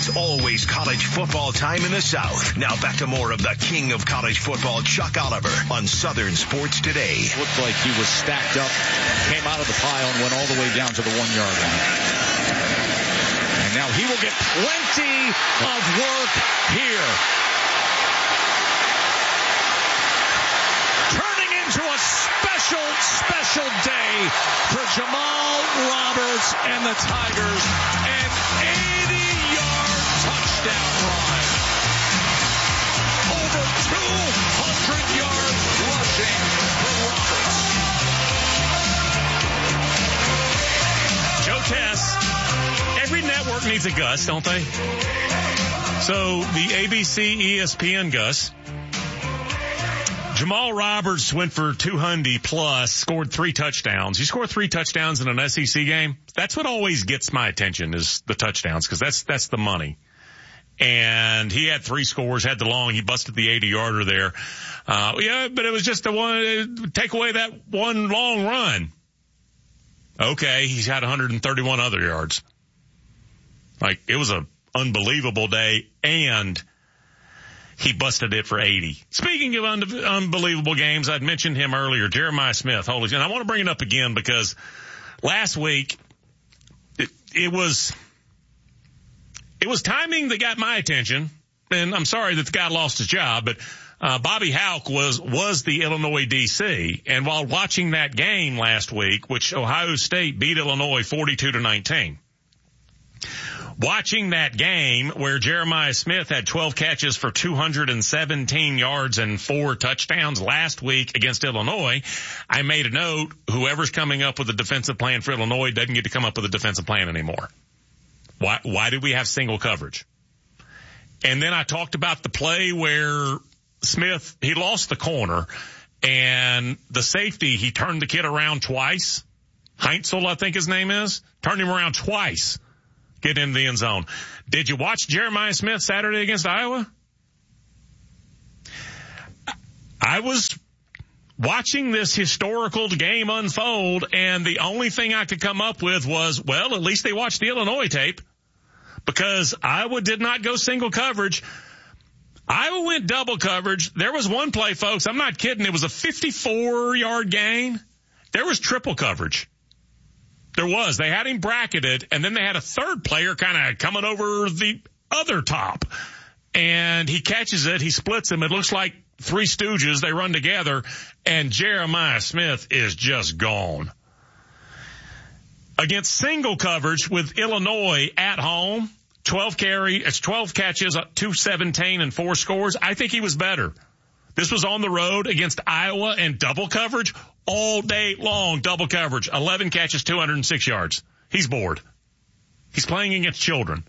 It's always college football time in the South. Now back to more of the king of college football, Chuck Oliver, on Southern Sports Today. Looked like he was stacked up, came out of the pile and went all the way down to the 1 yard line. And now he will get plenty of work here. Turning into a special day for Jamal Roberts and the Tigers. An 80-yard touchdown run. Over 200 yards rushing for Roberts. Joe Tess, every network needs a Gus, don't they? So the ABC, ESPN Gus. Jamal Roberts went for 200 plus, scored 3 touchdowns. You score 3 touchdowns in an SEC game. That's what always gets my attention is the touchdowns, because that's the money. And he had 3 scores, had the long, he busted the 80-yarder there. Yeah, but it was just the one, take away that one long run. Okay, he's had 131 other yards. Like, it was an unbelievable day, and he busted it for 80. Speaking of unbelievable games, I'd mentioned him earlier, Jeremiah Smith. And I want to bring it up again because last week it was timing that got my attention. And I'm sorry that the guy lost his job, but Bobby Hauck was the Illinois DC. And while watching that game last week, which Ohio State beat Illinois 42-19. Watching that game where Jeremiah Smith had 12 catches for 217 yards and 4 touchdowns last week against Illinois, I made a note, whoever's coming up with a defensive plan for Illinois doesn't get to come up with a defensive plan anymore. Why did we have single coverage? And then I talked about the play where Smith, he lost the corner, and the safety, he turned the kid around twice. Heinzel, I think his name is, turned him around twice. Get in the end zone. Did you watch Jeremiah Smith Saturday against Iowa? I was watching this historical game unfold, and the only thing I could come up with was, well, at least they watched the Illinois tape, because Iowa did not go single coverage. Iowa went double coverage. There was one play, folks, I'm not kidding, it was a 54-yard gain. There was triple coverage. There was. They had him bracketed, and then they had a third player kind of coming over the other top. And he catches it. He splits him. It looks like 3 Stooges. They run together, and Jeremiah Smith is just gone. Against single coverage with Illinois at home, 12 catches, 217 and 4 scores. I think he was better. This was on the road against Iowa and double coverage all day long, double coverage, 11 catches, 206 yards. He's bored. He's playing against children.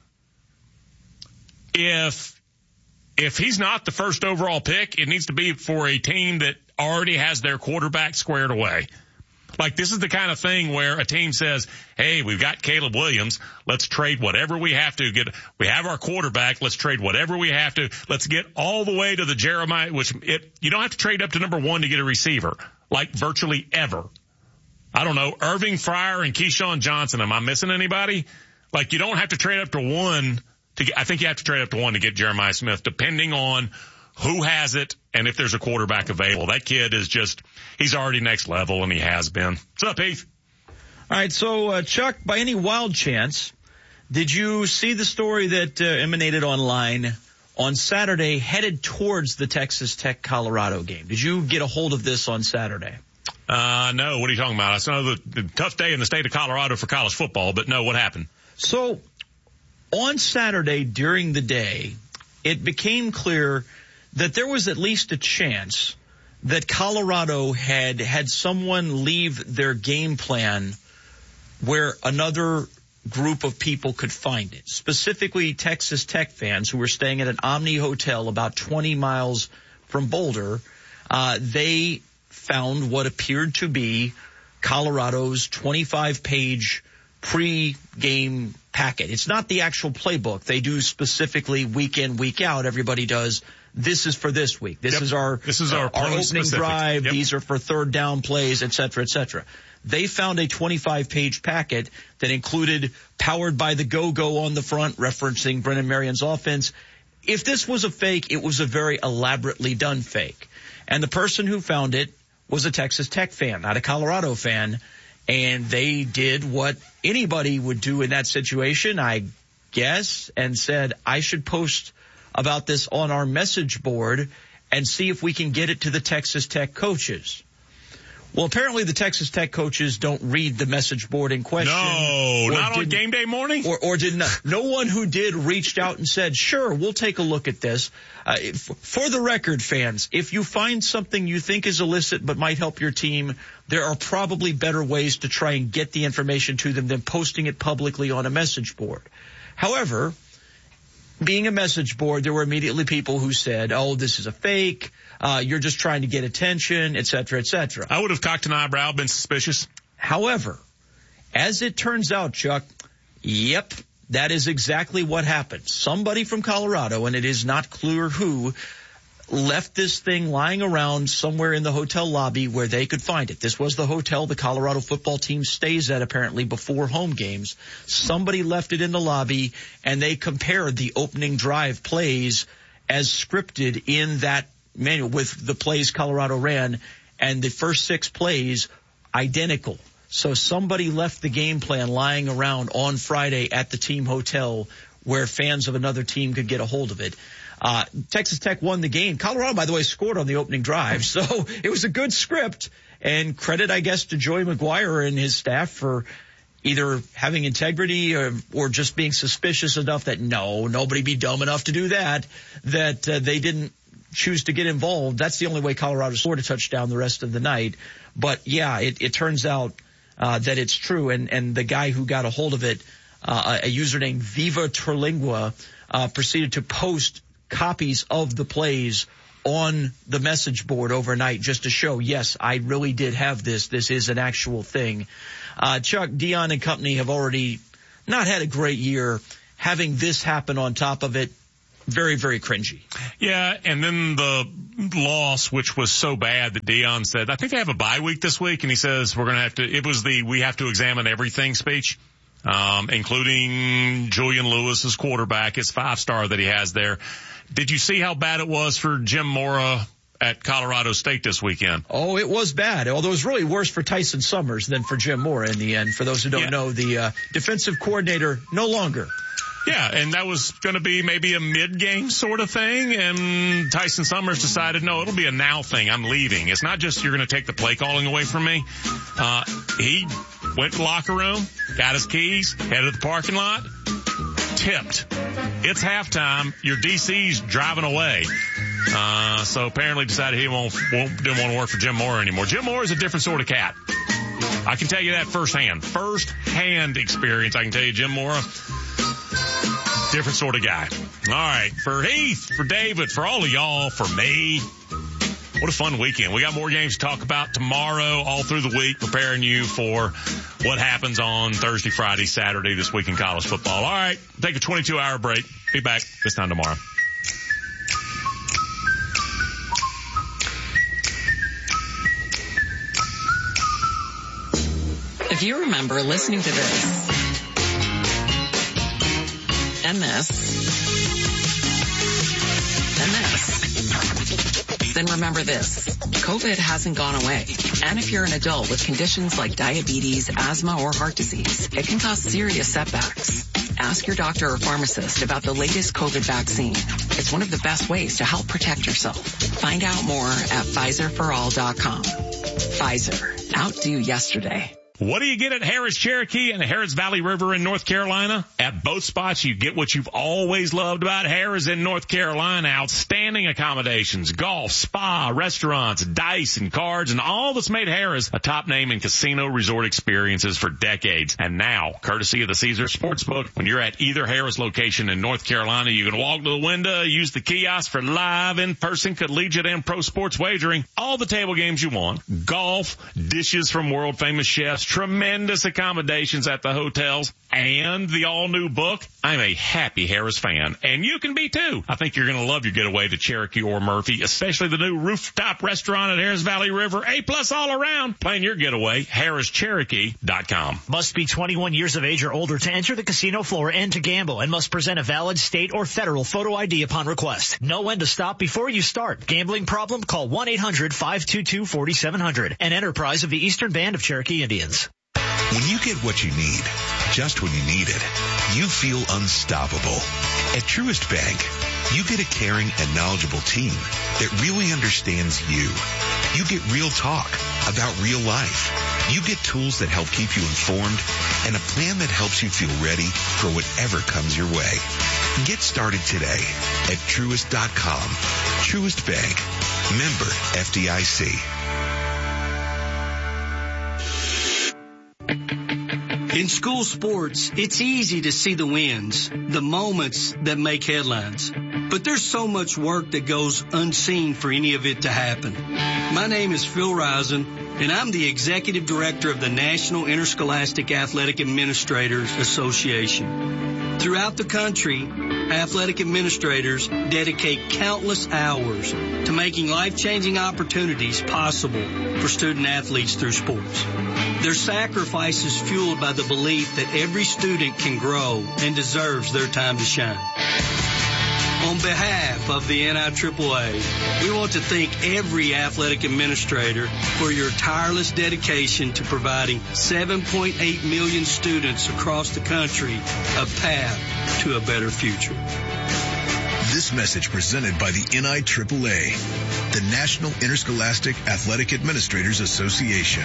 If he's not the first overall pick, it needs to be for a team that already has their quarterback squared away. Like, this is the kind of thing where a team says, hey, we've got Caleb Williams. Let's trade whatever we have to get. We have our quarterback. Let's trade whatever we have to. Let's get all the way to the Jeremiah, you don't have to trade up to number 1 to get a receiver, like virtually ever. I don't know, Irving Fryer and Keyshawn Johnson. Am I missing anybody? Like, you don't have to trade up to 1 I think you have to trade up to 1 to get Jeremiah Smith, depending on who has it and if there's a quarterback available. That kid is he's already next level, and he has been. What's up, Heath? All right, so, Chuck, by any wild chance, did you see the story that emanated online on Saturday headed towards the Texas Tech-Colorado game? Did you get a hold of this on Saturday? No, what are you talking about? I know the tough day in the state of Colorado for college football, but no, what happened? So, on Saturday during the day, it became clear that there was at least a chance that Colorado had someone leave their game plan where another group of people could find it, specifically Texas Tech fans who were staying at an Omni Hotel about 20 miles from Boulder. They found what appeared to be Colorado's 25-page pre-game packet. It's not the actual playbook. They do specifically week in, week out. Everybody does. This is for this week. This is our opening drive. Yep. These are for third down plays, et cetera, et cetera. they found a 25-page packet that included "powered by the Go-Go" on the front, referencing Brennan Marion's offense. If this was a fake, it was a very elaborately done fake. And the person who found it was a Texas Tech fan, not a Colorado fan. And they did what anybody would do in that situation, I guess, and said, I should post about this on our message board and see if we can get it to the Texas Tech coaches. Well, apparently the Texas Tech coaches don't read the message board in question. No, not on game day morning? Or did not. No one who did reached out and said, sure, we'll take a look at this. For the record, fans, if you find something you think is illicit but might help your team, there are probably better ways to try and get the information to them than posting it publicly on a message board. However, being a message board, there were immediately people who said, oh, this is a fake. You're just trying to get attention, et cetera, et cetera. I would have cocked an eyebrow, been suspicious. However, as it turns out, Chuck, yep, that is exactly what happened. Somebody from Colorado, and it is not clear who, left this thing lying around somewhere in the hotel lobby where they could find it. This was the hotel the Colorado football team stays at apparently before home games. Somebody left it in the lobby, and they compared the opening drive plays as scripted in that manual with the plays Colorado ran, and the first 6 plays identical. So somebody left the game plan lying around on Friday at the team hotel where fans of another team could get a hold of it. Texas Tech won the game. Colorado, by the way, scored on the opening drive, so it was a good script. And credit, I guess, to Joey McGuire and his staff for either having integrity or just being suspicious enough that nobody be dumb enough to do that they didn't choose to get involved. That's the only way Colorado scored a touchdown the rest of the night. But yeah, it turns out that it's true. And the guy who got a hold of it, a user named Viva Terlingua, proceeded to post copies of the plays on the message board overnight just to show, yes, I really did have this. This is an actual thing. Chuck, Deion and company have already not had a great year. Having this happen on top of it, very, very cringy. Yeah, and then the loss, which was so bad that Deion said, I think they have a bye week this week, and he says we're going to have to, it was the we have to examine everything speech, including Julian Lewis's quarterback, his 5-star that he has there. Did you see how bad it was for Jim Mora at Colorado State this weekend? Oh, it was bad. Although it was really worse for Tyson Summers than for Jim Mora in the end. For those who don't know, the defensive coordinator no longer. Yeah, and that was going to be maybe a mid-game sort of thing, and Tyson Summers decided, no, it'll be a now thing. I'm leaving. It's not just you're going to take the play calling away from me. He went to the locker room, got his keys, headed to the parking lot, tipped. It's halftime. Your DC's driving away. So apparently decided he didn't want to work for Jim Mora anymore. Jim Mora is a different sort of cat. I can tell you that firsthand. First-hand experience, I can tell you Jim Mora, different sort of guy. All right. For Heath, for David, for all of y'all, for me, what a fun weekend. We got more games to talk about tomorrow, all through the week, preparing you for what happens on Thursday, Friday, Saturday this week in college football. All right. Take a 22-hour break. Be back this time tomorrow. If you remember listening to this and this and this, then remember this. COVID hasn't gone away. And if you're an adult with conditions like diabetes, asthma, or heart disease, it can cause serious setbacks. Ask your doctor or pharmacist about the latest COVID vaccine. It's one of the best ways to help protect yourself. Find out more at PfizerForAll.com. Pfizer. Outdo yesterday. What do you get at Harris Cherokee and the Harris Valley River in North Carolina? At both spots, you get what you've always loved about Harris in North Carolina. Outstanding accommodations, golf, spa, restaurants, dice, and cards, and all that's made Harris a top name in casino resort experiences for decades. And now, courtesy of the Caesars Sportsbook, when you're at either Harris location in North Carolina, you can walk to the window, use the kiosk for live, in-person, collegiate, and pro sports wagering. All the table games you want, golf, dishes from world-famous chefs, tremendous accommodations at the hotels, and the all-new book. I'm a happy Harris fan, and you can be too. I think you're going to love your getaway to Cherokee or Murphy, especially the new rooftop restaurant at Harris Valley River. A+ all around. Plan your getaway, HarrisCherokee.com. Must be 21 years of age or older to enter the casino floor and to gamble, and must present a valid state or federal photo ID upon request. Know when to stop before you start. Gambling problem? Call 1-800-522-4700. An enterprise of the Eastern Band of Cherokee Indians. When you get what you need, just when you need it, you feel unstoppable. At Truist Bank, you get a caring and knowledgeable team that really understands you. You get real talk about real life. You get tools that help keep you informed and a plan that helps you feel ready for whatever comes your way. Get started today at Truist.com. Truist Bank. Member FDIC. In school sports, it's easy to see the wins, the moments that make headlines. But there's so much work that goes unseen for any of it to happen. My name is Phil Risen, and I'm the Executive Director of the National Interscholastic Athletic Administrators Association. Throughout the country, athletic administrators dedicate countless hours to making life-changing opportunities possible for student athletes through sports. Their sacrifice is fueled by the belief that every student can grow and deserves their time to shine. On behalf of the NIAAA, we want to thank every athletic administrator for your tireless dedication to providing 7.8 million students across the country a path to a better future. This message presented by the NIAAA, the National Interscholastic Athletic Administrators Association.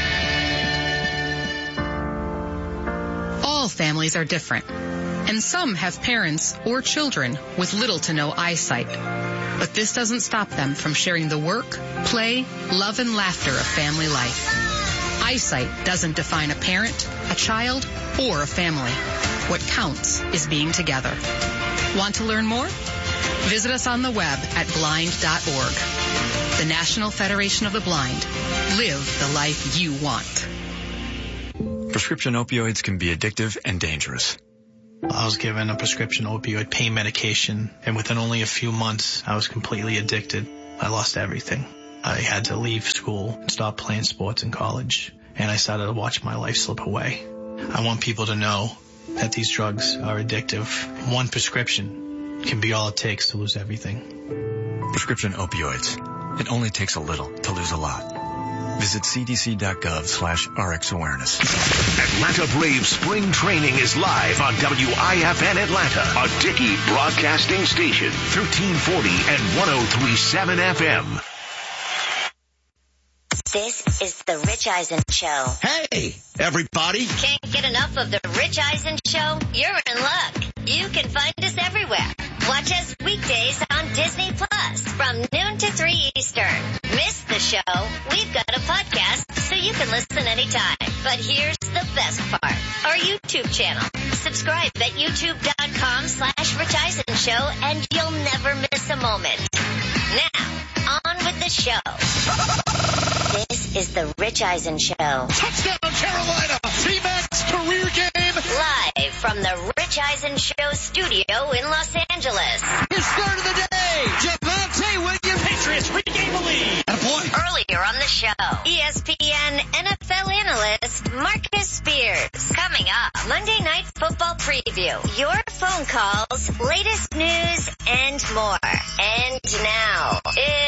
All families are different, and some have parents or children with little to no eyesight. But this doesn't stop them from sharing the work, play, love, and laughter of family life. Eyesight doesn't define a parent, a child, or a family. What counts is being together. Want to learn more? Visit us on the web at blind.org. The National Federation of the Blind. Live the life you want. Prescription opioids can be addictive and dangerous. I was given a prescription opioid pain medication, and within only a few months, I was completely addicted. I lost everything. I had to leave school, stop playing sports in college, and I started to watch my life slip away. I want people to know that these drugs are addictive. One prescription can be all it takes to lose everything. Prescription opioids. It only takes a little to lose a lot. Visit cdc.gov/RX awareness. Atlanta Braves spring training is live on WIFN Atlanta, a Dickey broadcasting station, 1340 and 103.7 FM. This is the Rich Eisen Show. Hey, everybody. Can't get enough of the Rich Eisen Show? You're in luck. You can find us everywhere. Watch us weekdays on Disney Plus from noon to 3 Eastern. Miss the show? We've got a podcast so you can listen anytime. But here's the best part. Our YouTube channel. Subscribe at youtube.com/Rich Eisen Show and you'll never miss a moment. Now, on with the show. This is the Rich Eisen Show. Touchdown, Carolina! T-Mac's career game. Live from the Rich Eisen Show studio in Los Angeles. Your start of the day. Javonte Williams. Patriots regain the lead. Earlier on the show, ESPN NFL analyst Marcus Spears. Coming up, Monday Night Football preview. Your phone calls, latest news, and more. And now,